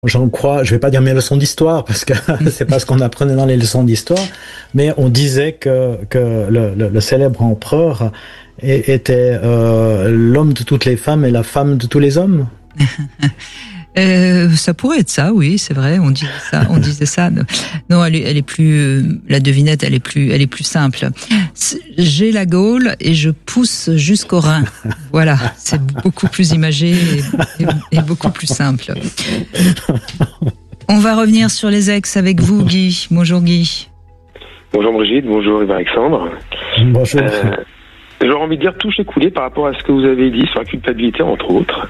J'en crois, je vais pas dire mes leçons d'histoire parce que c'est pas ce qu'on apprenait dans les leçons d'histoire, mais on disait que le célèbre empereur était l'homme de toutes les femmes et la femme de tous les hommes. Ça pourrait être ça, oui, c'est vrai. On disait ça. Non, elle est plus. La devinette, elle est plus simple. J'ai la Gaule et je pousse jusqu'au Rhin. Voilà, c'est beaucoup plus imagé et beaucoup plus simple. On va revenir sur les ex avec vous, Guy. Bonjour, Guy. Bonjour Brigitte, bonjour Alexandre. Bonjour. J'aurais envie de dire toucher coulé par rapport à ce que vous avez dit sur la culpabilité, entre autres.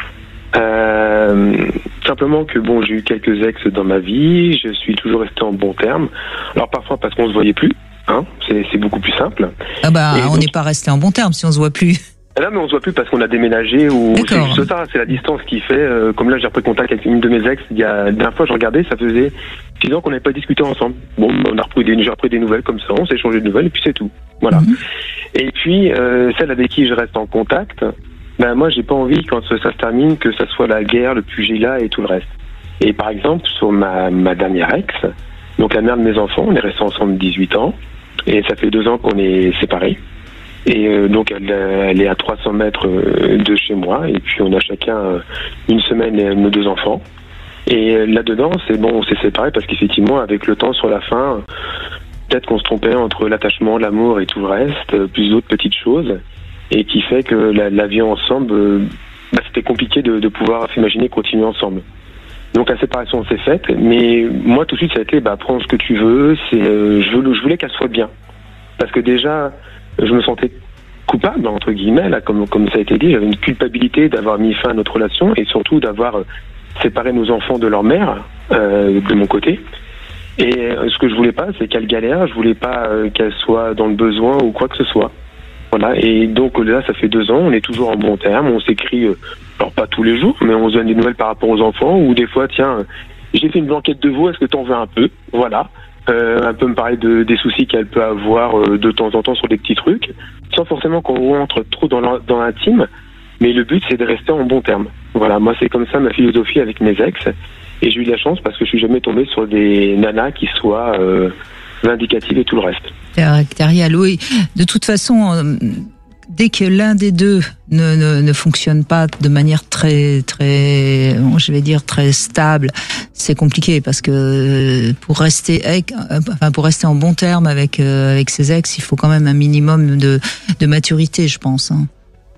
Simplement que bon, j'ai eu quelques ex dans ma vie, je suis toujours resté en bons termes. Alors parfois parce qu'on se voyait plus, hein, c'est beaucoup plus simple. Ah bah, on n'est pas resté en bons termes si on se voit plus. Là, mais on se voit plus parce qu'on a déménagé ou c'est D'accord. juste ça, c'est la distance qui fait. Comme là, j'ai repris contact avec une de mes ex. La dernière fois, je regardais, ça faisait 6 ans qu'on n'avait pas discuté ensemble. Bon, j'ai repris des nouvelles comme ça, on s'est échangé de nouvelles et puis c'est tout. Voilà. Et puis celle avec qui je reste en contact. Ben moi j'ai pas envie quand ça se termine que ça soit la guerre, le pugilat et tout le reste. Et par exemple sur ma dernière ex, donc la mère de mes enfants, on est restés ensemble 18 ans et ça fait 2 ans qu'on est séparés. Et donc elle est à 300 mètres de chez moi et puis on a chacun une semaine et nos 2 enfants. Et là-dedans c'est bon, on s'est séparés parce qu'effectivement avec le temps sur la fin, peut-être qu'on se trompait entre l'attachement, l'amour et tout le reste, plus d'autres petites choses. Et qui fait que la vie ensemble, c'était compliqué de pouvoir s'imaginer continuer ensemble. Donc la séparation s'est faite, mais moi tout de suite ça a été prends ce que tu veux, je voulais qu'elle soit bien. Parce que déjà, je me sentais coupable, entre guillemets, là, comme ça a été dit, j'avais une culpabilité d'avoir mis fin à notre relation et surtout d'avoir séparé nos enfants de leur mère, de mon côté. Et ce que je voulais pas, c'est qu'elle galère, je voulais pas qu'elle soit dans le besoin ou quoi que ce soit. Voilà, et donc là, ça fait 2 ans, on est toujours en bon terme, on s'écrit, alors pas tous les jours, mais on se donne des nouvelles par rapport aux enfants, ou des fois, tiens, j'ai fait une blanquette de veau, est-ce que t'en veux un peu? Voilà, un peu me parler des soucis qu'elle peut avoir de temps en temps sur des petits trucs, sans forcément qu'on rentre trop dans l'intime, mais le but, c'est de rester en bon terme. Voilà, moi, c'est comme ça ma philosophie avec mes ex, et j'ai eu de la chance parce que je suis jamais tombé sur des nanas qui soient vindicatives et tout le reste. Caractériel, oui. De toute façon, dès que l'un des deux ne fonctionne pas de manière très, je vais dire très stable, c'est compliqué parce que pour rester en bon terme avec ses ex, il faut quand même un minimum de maturité, je pense. Hein.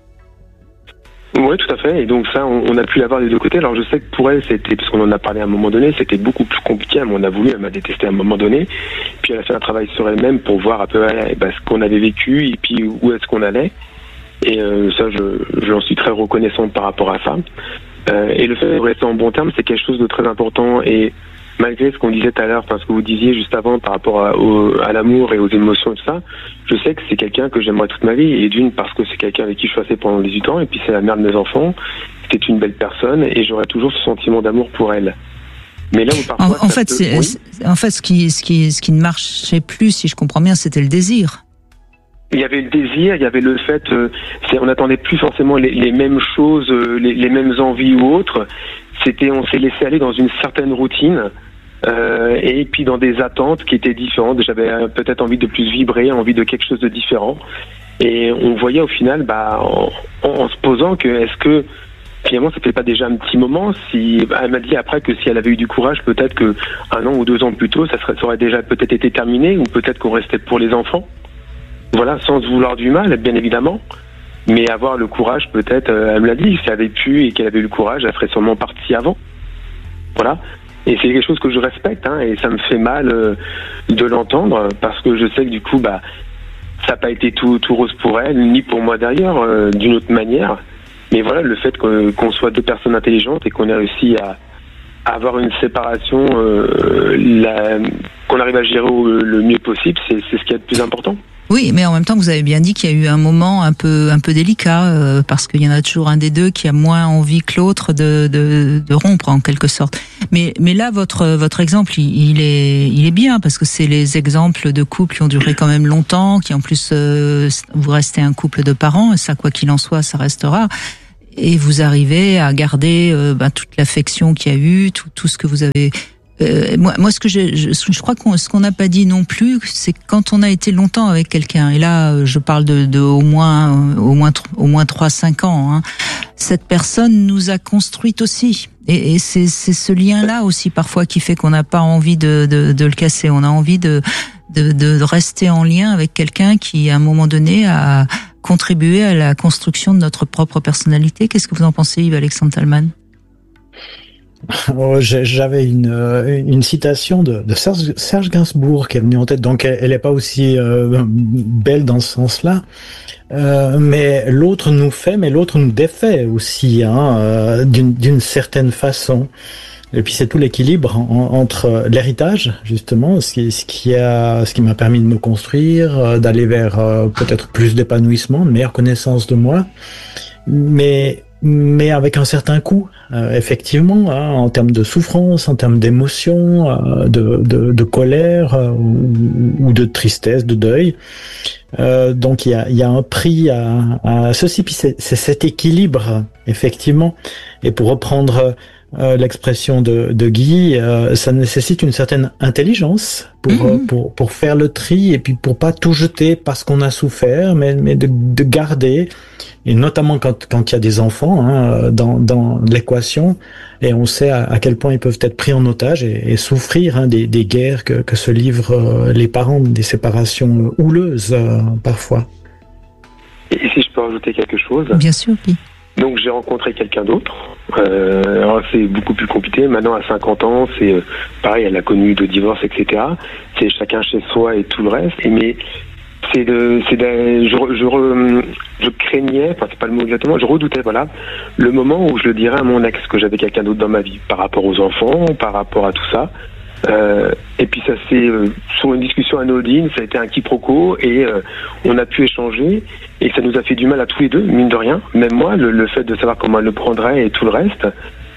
Oui, tout à fait. Et donc ça, on a pu l'avoir des deux côtés. Alors je sais que pour elle, c'était, parce qu'on en a parlé à un moment donné, c'était beaucoup plus compliqué. Elle m'a détesté à un moment donné. Puis elle a fait un travail sur elle-même pour voir un peu ce qu'on avait vécu et puis où est-ce qu'on allait. Et ça, j'en suis très reconnaissant par rapport à ça. Et le fait de rester en bon terme, c'est quelque chose de très important. Et malgré ce qu'on disait tout à l'heure, ce que vous disiez juste avant par rapport à l'amour et aux émotions et tout ça, je sais que c'est quelqu'un que j'aimerais toute ma vie. Et d'une, parce que c'est quelqu'un avec qui je suis resté pendant 18 ans, et puis c'est la mère de mes enfants. C'était une belle personne, et j'aurais toujours ce sentiment d'amour pour elle. Mais là où parfois... En fait, ce qui ne marchait plus, si je comprends bien, c'était le désir. Il y avait le désir, il y avait le fait, on n'attendait plus forcément les mêmes choses, les mêmes envies ou autres. On s'est laissé aller dans une certaine routine et puis dans des attentes qui étaient différentes. J'avais peut-être envie de plus vibrer, envie de quelque chose de différent. Et on voyait au final, en se posant que est-ce que finalement ça fait pas déjà un petit moment, elle m'a dit après que si elle avait eu du courage, peut-être que 1 an ou 2 ans plus tôt, ça aurait déjà peut-être été terminé, ou peut-être qu'on restait pour les enfants. Voilà, sans se vouloir du mal, bien évidemment. Mais avoir le courage, peut-être, elle me l'a dit, si elle avait pu et qu'elle avait eu le courage, elle serait sûrement partie avant. Voilà. Et c'est quelque chose que je respecte, et ça me fait mal de l'entendre, parce que je sais que du coup, ça n'a pas été tout rose pour elle, ni pour moi d'ailleurs, d'une autre manière. Mais voilà, le fait qu'on soit 2 personnes intelligentes et qu'on ait réussi à avoir une séparation, qu'on arrive à gérer le mieux possible, c'est ce qui est le plus important. Oui, mais en même temps, vous avez bien dit qu'il y a eu un moment un peu délicat, parce qu'il y en a toujours un des deux qui a moins envie que l'autre de rompre en quelque sorte. Mais là, votre exemple, il est bien, parce que c'est les exemples de couples qui ont duré quand même longtemps, qui en plus vous restez un couple de parents, et ça, quoi qu'il en soit, ça restera. et vous arrivez à garder toute l'affection qu'il y a eu, tout ce que vous avez. Moi, ce que je crois ce qu'on n'a pas dit non plus, c'est quand on a été longtemps avec quelqu'un. Et là, je parle de au moins 3-5 ans. Hein, cette personne nous a construite aussi. Et c'est ce lien-là aussi parfois qui fait qu'on n'a pas envie de le casser. On a envie de rester en lien avec quelqu'un qui, à un moment donné, a contribué à la construction de notre propre personnalité. Qu'est-ce que vous en pensez, Yves-Alexandre Thalmann ? J'avais une citation de Serge Gainsbourg qui est venue en tête. Donc elle n'est pas aussi belle dans ce sens-là, mais l'autre nous fait, mais l'autre nous défait aussi, d'une certaine façon. Et puis c'est tout l'équilibre entre l'héritage, justement, ce qui m'a permis de me construire, d'aller vers peut-être plus d'épanouissement, une meilleure connaissance de moi, mais avec un certain coût, effectivement, en termes de souffrance, en termes d'émotion, de colère ou de tristesse, de deuil. Donc il y a un prix à ceci, puis c'est cet équilibre, effectivement. Et pour reprendre l'expression de Guy, ça nécessite une certaine intelligence pour faire le tri et puis pour pas tout jeter parce qu'on a souffert, mais de garder, et notamment quand il y a des enfants dans l'équation, et on sait à quel point ils peuvent être pris en otage et souffrir des guerres que se livrent les parents, des séparations houleuses parfois. Et si je peux rajouter quelque chose ? Bien sûr, oui. Donc j'ai rencontré quelqu'un d'autre. Alors c'est beaucoup plus compliqué. Maintenant à 50 ans, c'est pareil, elle a connu de divorce, etc. C'est chacun chez soi et tout le reste. Mais je craignais, enfin c'est pas le mot exactement, je redoutais, voilà, le moment où je le dirais à mon ex que j'avais quelqu'un d'autre dans ma vie, par rapport aux enfants, par rapport à tout ça. Et puis ça s'est sur une discussion anodine, ça a été un quiproquo et on a pu échanger et ça nous a fait du mal à tous les deux, mine de rien. Même moi, le fait de savoir comment elle le prendrait et tout le reste.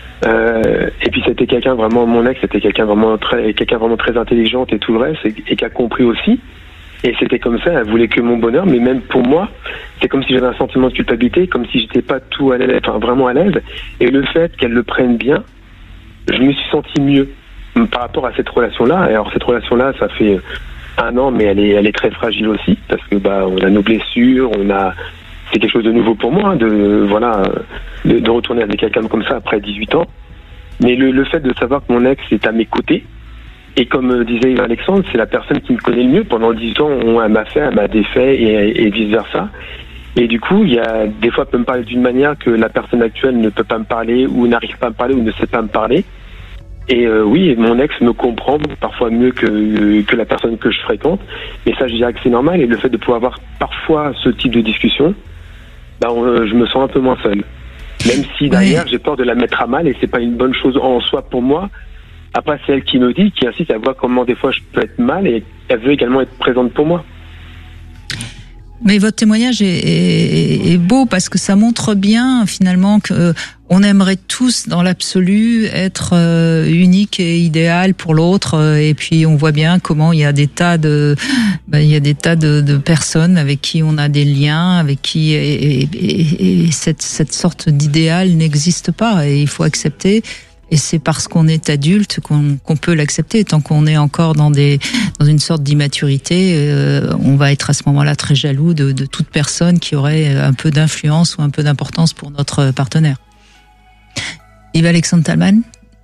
Et puis c'était quelqu'un vraiment, mon ex, c'était quelqu'un vraiment très intelligente et tout le reste et qui a compris aussi. Et c'était comme ça, elle voulait que mon bonheur, mais même pour moi, c'est comme si j'avais un sentiment de culpabilité, comme si j'étais pas tout à l'aise, enfin vraiment à l'aise. Et le fait qu'elle le prenne bien, je me suis senti mieux par rapport à cette relation-là. Et alors cette relation-là, ça fait 1 an, mais elle est très fragile aussi, parce que on a nos blessures, c'est quelque chose de nouveau pour moi, de retourner avec quelqu'un comme ça après 18 ans. Mais le fait de savoir que mon ex est à mes côtés, et comme disait Alexandre, c'est la personne qui me connaît le mieux. Pendant 18 ans, elle m'a fait, elle m'a défait et vice-versa. Et du coup, il y a des fois, elle peut me parler d'une manière que la personne actuelle ne peut pas me parler, ou n'arrive pas à me parler, ou ne sait pas me parler. Et oui, mon ex me comprend parfois mieux que la personne que je fréquente. Mais ça, je dirais que c'est normal. Et le fait de pouvoir avoir parfois ce type de discussion, je me sens un peu moins seul. Même si derrière, j'ai peur de la mettre à mal et c'est pas une bonne chose en soi pour moi. Après, c'est elle qui me dit, qui insiste à voir comment des fois je peux être mal et elle veut également être présente pour moi. Mais votre témoignage est beau parce que ça montre bien finalement que on aimerait tous dans l'absolu être unique et idéal pour l'autre et puis on voit bien comment il y a des tas de personnes avec qui on a des liens, avec qui et cette sorte d'idéal n'existe pas et il faut accepter. Et c'est parce qu'on est adulte qu'on peut l'accepter. Tant qu'on est encore dans une sorte d'immaturité, on va être à ce moment-là très jaloux de toute personne qui aurait un peu d'influence ou un peu d'importance pour notre partenaire. Yves-Alexandre Thalmann ?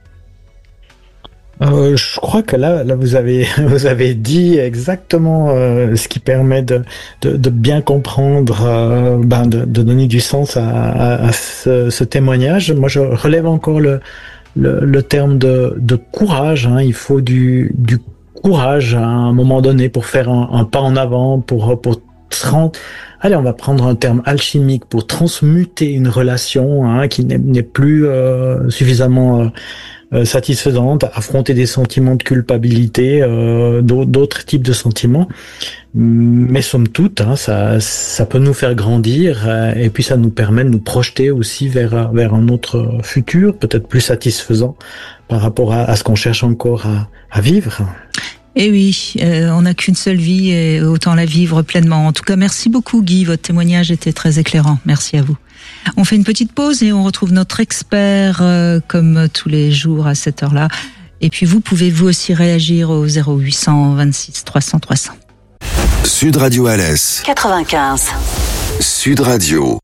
Je crois que là vous avez dit exactement ce qui permet de bien comprendre, de donner du sens à ce témoignage. Moi, je relève encore le terme de courage. Il faut du courage à un moment donné pour faire un pas en avant, pour allez, on va prendre un terme alchimique, pour transmuter une relation qui n'est plus suffisamment satisfaisante, affronter des sentiments de culpabilité, d'autres types de sentiments. Mais somme toute, ça peut nous faire grandir et puis ça nous permet de nous projeter aussi vers un autre futur, peut-être plus satisfaisant par rapport à ce qu'on cherche encore à vivre. Et oui, on n'a qu'une seule vie et autant la vivre pleinement. En tout cas, merci beaucoup Guy, votre témoignage était très éclairant. Merci à vous. On fait une petite pause et on retrouve notre expert comme tous les jours à cette heure-là. Et puis vous pouvez vous aussi réagir au 0800 26 300 300. Sud Radio Alès 95. Sud Radio.